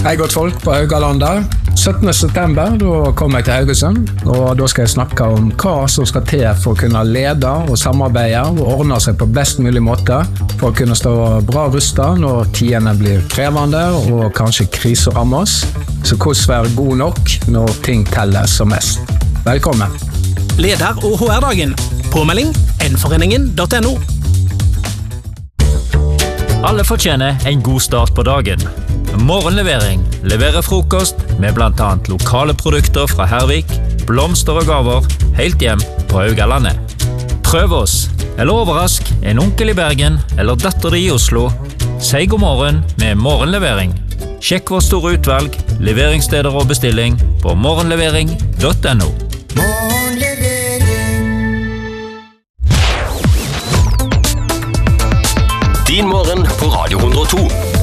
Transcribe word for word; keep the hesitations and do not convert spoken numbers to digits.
Hei godt folk på Haugalandet. syttende september da kommer jeg til Haugesund, og da skal jeg snakke om hva som skal til for å kunne lede og samarbeide og ordne seg på best mulig måte for å kunne stå bra rustet når tidene blir krevende og kanskje kriser rammer oss. Så hvordan være god nok når ting teller som mest. Velkommen! Leder- og H R-dagen. Påmelding N-foreningen punktum no. Alle fortjener en god start på dagen. Morgenlevering leverer frokost med blant annet lokale produkter fra Hervik, blomster og gaver, helt hjem på Haugalandet. Prøv oss, eller overrask en onkel i Bergen eller datter di i Oslo. Si god morgen med morgenlevering. Sjekk vår store utvalg, leveringssteder og bestilling på morgenlevering punktum no. Din morgen på Radio hundre og to.